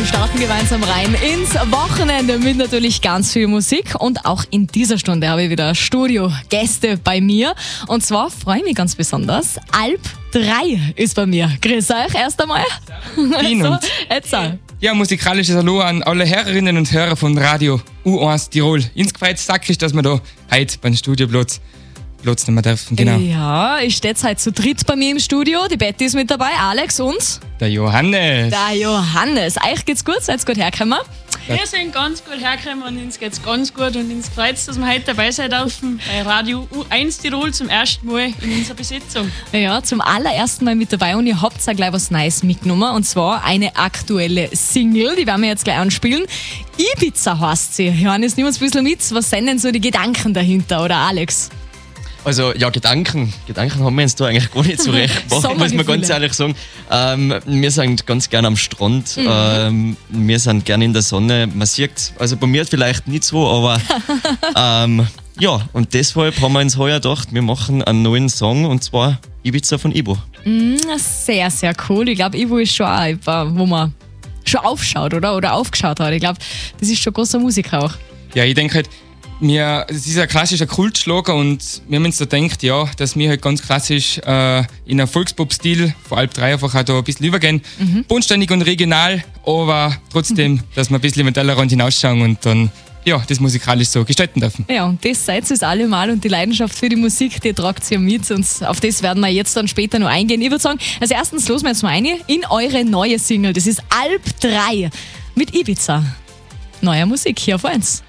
starten gemeinsam rein ins Wochenende mit natürlich ganz viel Musik. Und auch in dieser Stunde habe ich wieder Studiogäste bei mir. Und zwar freue ich mich ganz besonders. Alp 3 ist bei mir. Grüß euch erst einmal. So, erzähl. Ja, musikalisches Hallo an alle Hörerinnen und Hörer von Radio U1 Tirol. Insgesamt sag ich, dass wir da heute beim Studioplatz nehmen dürfen. Genau. Ja, ich stehe jetzt heute zu dritt bei mir im Studio. Die Betty ist mit dabei, Alex und Der Johannes. Euch geht's gut? Seid gut hergekommen? Wir sind ganz gut hergekommen und uns geht's ganz gut und uns freut es, dass wir heute dabei sein dürfen bei Radio U1 Tirol zum ersten Mal in unserer Besetzung. Ja, zum allerersten Mal mit dabei und ihr habt ja gleich was Neues mitgenommen und zwar eine aktuelle Single, die werden wir jetzt gleich anspielen. Ibiza heißt sie. Johannes, nimm uns ein bisschen mit. Was sind denn so die Gedanken dahinter, oder Alex? Also ja, Gedanken haben wir uns da eigentlich gar nicht so recht gemacht, muss man ganz ehrlich sagen. Wir sind ganz gerne am Strand, wir sind gerne in der Sonne. Man sieht, also bei mir vielleicht nicht so, aber ja, und deshalb haben wir uns heuer gedacht, wir machen einen neuen Song und zwar Ibiza von Ibo. Sehr, sehr cool. Ich glaube, Ibo ist schon auch, wo man schon aufschaut oder aufgeschaut hat. Ich glaube, das ist schon ein großer Musiker auch. Ja, ich denke halt, es ist ein klassischer Kultschlager und wir haben uns da gedacht, ja, dass wir halt ganz klassisch in einen Volkspop-Stil von Alp 3 einfach auch da ein bisschen übergehen. Bodenständig und regional, aber trotzdem, dass wir ein bisschen über den Tellerrand hinausschauen und dann ja, das musikalisch so gestalten dürfen. Ja, und das seid ihr allemal und die Leidenschaft für die Musik, die tragt ihr mit und auf das werden wir jetzt dann später noch eingehen. Ich würde sagen, als erstens losen wir jetzt mal eine in eure neue Single. Das ist Alp 3 mit Ibiza. Neue Musik hier auf 1.